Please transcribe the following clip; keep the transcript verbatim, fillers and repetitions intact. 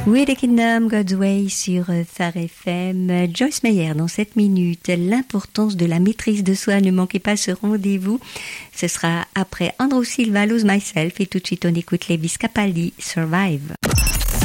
Oui, The Kingdom, God's Way sur Phare F M. Joyce Meyer dans sept minutes. L'importance de la maîtrise de soi. Ne manquez pas ce rendez-vous. Ce sera après Andrew Silva, Lose Myself. Et tout de suite, on écoute Lewis Capaldi, Survive.